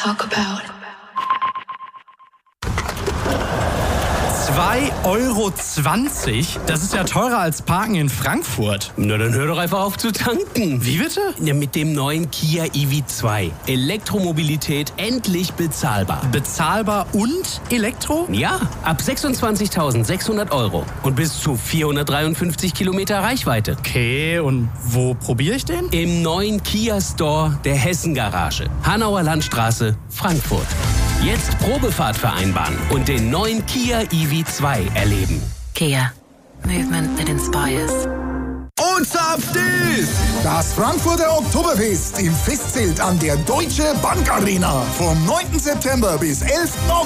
talk about. 2,20 €? Das ist ja teurer als Parken in Frankfurt. Na, dann hör doch einfach auf zu tanken. Wie bitte? Ja, mit dem neuen Kia EV2. Elektromobilität endlich bezahlbar. Bezahlbar und Elektro? Ja, ab 26.600 € und bis zu 453 Kilometer Reichweite. Okay, und wo probiere ich den? Im neuen Kia Store der Hessen-Garage. Hanauer Landstraße, Frankfurt. Jetzt Probefahrt vereinbaren und den neuen Kia EV2 erleben. Kia. Movement that inspires. Und zapft ist das Frankfurter Oktoberfest im Festzelt an der Deutsche Bank Arena vom 9. September bis 11. Oktober.